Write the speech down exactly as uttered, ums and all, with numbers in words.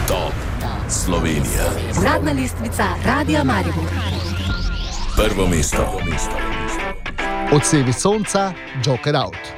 Top Slovenija. Uradna lestvica Radia Maribor. Prvo mesto. Odsevi sonca, Joker out.